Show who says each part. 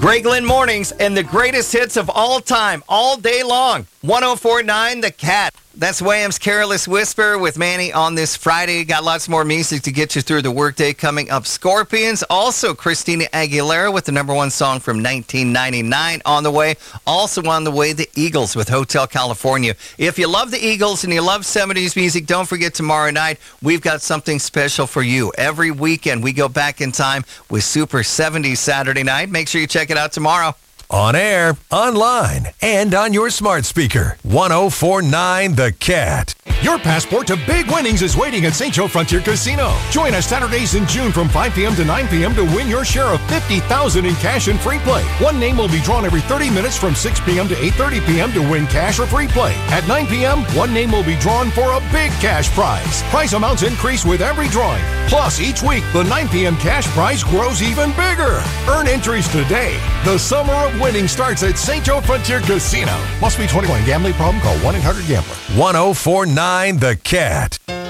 Speaker 1: Greg Lynn Mornings and the greatest hits of all time, all day long. 104.9 The Cat. That's Wham's Careless Whisper with Manny on this Friday. Got lots more music to get you through the workday coming up. Scorpions. Also, Christina Aguilera with the #1 song from 1999 on the way. Also on the way, the Eagles with Hotel California. If you love the Eagles and you love 70s music, don't forget tomorrow night, we've got something special for you. Every weekend, we go back in time with Super 70s Saturday night. Make sure you check it out tomorrow.
Speaker 2: On air, online, and on your smart speaker. 104.9 The Cat.
Speaker 3: Your passport to big winnings is waiting at St. Joe Frontier Casino. Join us Saturdays in June from 5 p.m. to 9 p.m. to win your share of $50,000 in cash and free play. One name will be drawn every 30 minutes from 6 p.m. to 8:30 p.m. to win cash or free play. At 9 p.m., one name will be drawn for a big cash prize. Prize amounts increase with every drawing. Plus, each week, the 9 p.m. cash prize grows even bigger. Earn entries today. The summer of winning starts at St. Joe Frontier Casino. Must be 21. Gambling problem? Call 1-800-GAMBLER.
Speaker 2: 104.9 The Cat.